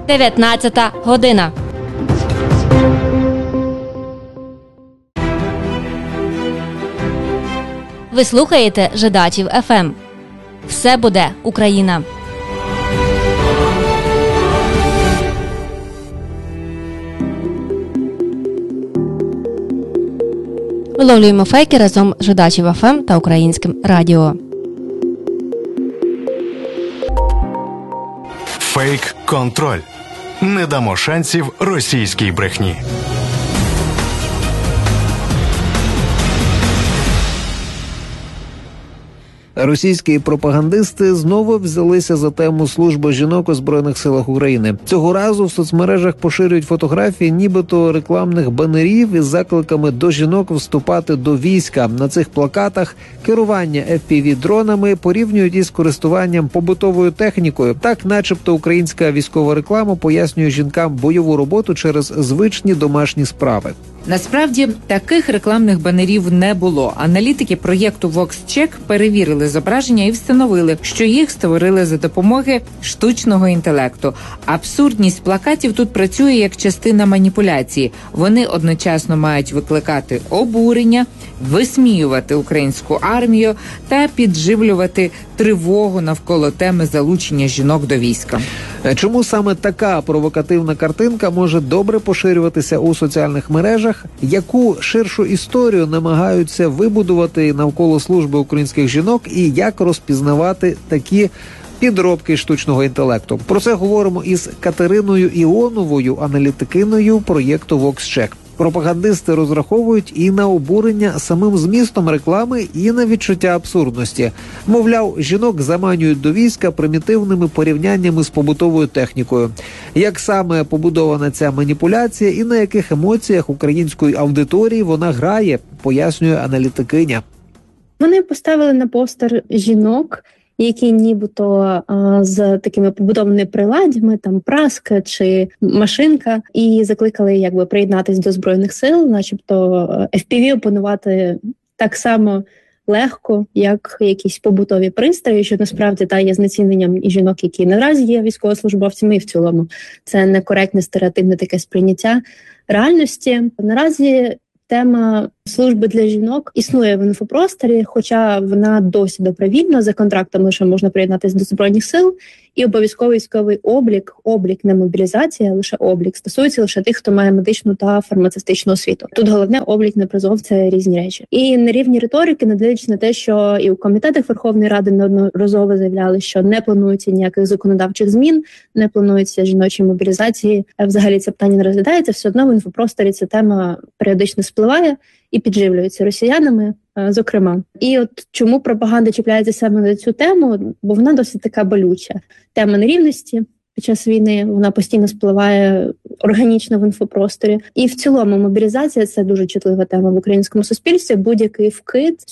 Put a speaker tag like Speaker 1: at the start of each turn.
Speaker 1: 19 година. Ви слухаєте Жидачів ФМ. Все буде Україна. Виловлюємо фейки разом з Жидачів ФМ та Українським радіо.
Speaker 2: Фейк-контроль. Не дамо шансів російській брехні.
Speaker 3: Російські пропагандисти знову взялися за тему служби жінок у Збройних силах України. Цього разу в соцмережах поширюють фотографії нібито рекламних банерів із закликами до жінок вступати до війська. На цих плакатах керування FPV-дронами порівнюють із користуванням побутовою технікою. Так, начебто, українська військова реклама пояснює жінкам бойову роботу через звичні домашні справи.
Speaker 4: Насправді, таких рекламних банерів не було. Аналітики проєкту VoxCheck перевірили зображення і встановили, що їх створили за допомоги штучного інтелекту. Абсурдність плакатів тут працює як частина маніпуляції. Вони одночасно мають викликати обурення, висміювати українську армію та підживлювати тривогу навколо теми залучення жінок до війська.
Speaker 3: Чому саме така провокативна картинка може добре поширюватися у соціальних мережах? Яку ширшу історію намагаються вибудувати навколо служби українських жінок і як розпізнавати такі підробки штучного інтелекту? Про це говоримо із Катериною Іоновою, аналітикиною проєкту VoxCheck. Пропагандисти розраховують і на обурення самим змістом реклами, і на відчуття абсурдності. Мовляв, жінок заманюють до війська примітивними порівняннями з побутовою технікою. Як саме побудована ця маніпуляція і на яких емоціях української аудиторії вона грає, пояснює аналітикиня.
Speaker 5: Вони поставили на постер жінок, які нібито з такими побудовими приладдями, там праска чи машинка, і закликали приєднатись до Збройних сил, начебто FPV опанувати так само легко, як якісь побутові пристрої, що насправді є знеціненням і жінок, які наразі є військовослужбовцями, і в цілому це некоректне стереотипне таке сприйняття реальності. Наразі тема служби для жінок існує в інфопросторі, хоча вона досі добровільна, за контрактом лише можна приєднатися до Збройних сил, і обов'язковий військовий облік, не мобілізація, а лише облік, стосується лише тих, хто має медичну та фармацевтичну освіту. Тут головне облік, не призов – це різні речі. І на рівні риторики, не дивлячись на те, що і у комітетах Верховної Ради неодноразово заявляли, що не планується ніяких законодавчих змін, не планується жіночої мобілізації, взагалі це питання не розглядається, все одно в інфопросторі ця тема періодично спливає і підживлюється росіянами, зокрема. І от чому пропаганда чіпляється саме на цю тему, бо вона досить така болюча. Тема нерівності під час війни, вона постійно спливає органічно в інфопросторі. І в цілому мобілізація – це дуже чутлива тема в українському суспільстві. Будь-який вкид